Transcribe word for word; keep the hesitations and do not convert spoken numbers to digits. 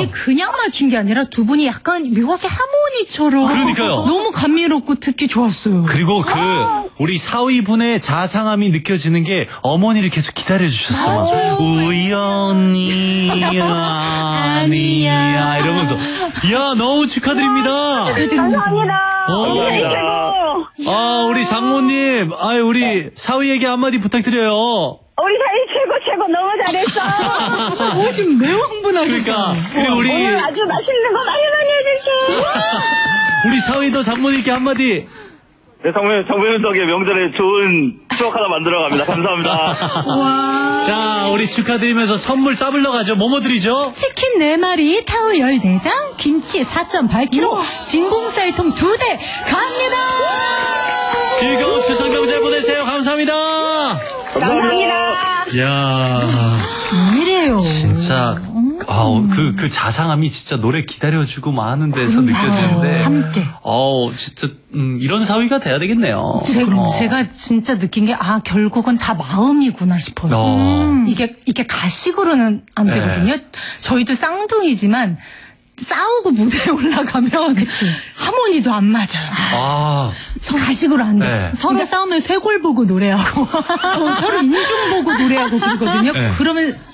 아니 그냥 맞춘 게 아니라 두 분이 약간 묘하게 하모니처럼 그러니까요. 너무 감미롭고 듣기 좋았어요. 그리고 그 우리 사위분의 자상함이 느껴지는 게 어머니를 계속 기다려주셨어. 우연이야 아니야 이러면서 이야 너무 축하드립니다. 감사합니다. 어. 감사합니다. 아 우리 장모님, 아 우리 사위에게 한마디 부탁드려요. 우리 사이 최고 최고 너무 잘했어. 오, 지금 매우 흥분하셨어요. 그러니까 그리고 우리 오늘 아주 맛있는 거 많이 많이 해주세요. 우리 사위도 장모님께 한마디. 네, 장모님, 장모님 덕에 명절에 좋은 추억 하나 만들어 갑니다. 감사합니다. 와. 자, 우리 축하드리면서 선물 따블러 가죠. 뭐뭐 드리죠? 치킨 네 마리, 타월 열네 장, 김치 사 점 팔 킬로그램, 진공쌀통 두 대 갑니다. 즐거운 추석 명절 보내세요. 감사합니다. 감사합니다. 이야, 웬일이에요. 진짜 아우, 그, 그 자상함이 진짜 노래 기다려주고 막 하는 데서 그러니까요. 느껴지는데 함께. 어우, 진짜 음, 이런 사위가 돼야 되겠네요. 제가, 어. 제가 진짜 느낀 게, 아, 결국은 다 마음이구나 싶어요. 어. 음. 이게, 이게 가식으로는 안 네. 되거든요. 저희도 쌍둥이지만, 싸우고 무대에 올라가면, 하모니도 안 맞아요. 아, 가식으로 안 돼. 네. 서로 싸우면 쇄골 보고 노래하고, 서로 인중 보고 노래하고 그러거든요. 네. 그러면